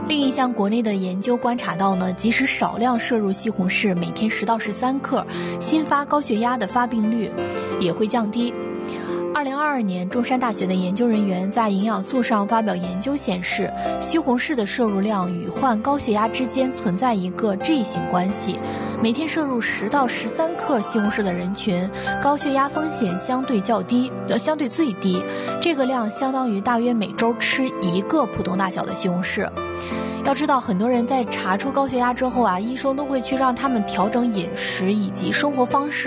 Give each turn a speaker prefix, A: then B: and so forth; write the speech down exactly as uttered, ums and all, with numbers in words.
A: 另一项国内的研究观察到呢，即使少量摄入西红柿，每天十到十三克，新发高血压的发病率也会降低。二零二二年，中山大学的研究人员在营养素上发表研究显示，西红柿的摄入量与患高血压之间存在一个 G 型关系。每天摄入十到十三克西红柿的人群，高血压风险相对较低，呃，相对最低。这个量相当于大约每周吃一个普通大小的西红柿。要知道，很多人在查出高血压之后啊，医生都会去让他们调整饮食以及生活方式。